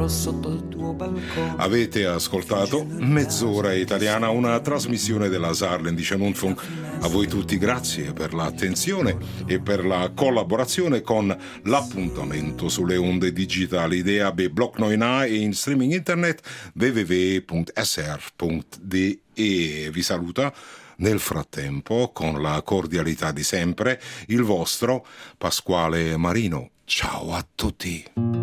vedrò sotto il tuo balcone. Avete ascoltato Mezz'ora Italiana, una trasmissione della Saarländische Rundfunk. A voi tutti grazie per l'attenzione e per la collaborazione con l'appuntamento sulle onde digitali DAB Block 9a e in streaming internet www.sr.de. Vi saluta nel frattempo, con la cordialità di sempre, il vostro Pasquale Marino. Ciao a tutti.